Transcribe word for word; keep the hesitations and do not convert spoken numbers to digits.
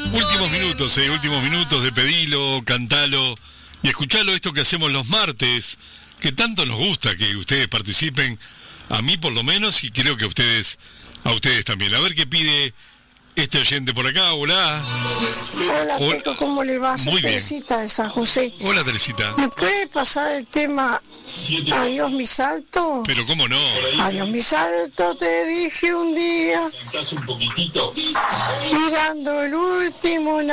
Últimos minutos, eh, últimos minutos de pedilo, cantalo y escuchalo, esto que hacemos los martes, que tanto nos gusta que ustedes participen, a mí por lo menos, y creo que a ustedes, a ustedes también. A ver qué pide este oyente por acá. Hola. Hola, Hola. Teco, ¿cómo le va? Soy Muy bien. Teresita de San José. Hola, Teresita. ¿Me puede pasar el tema Adiós mi salto? Pero cómo no. Adiós mi salto, te dije un día, Cantás un poquitito. mirando el último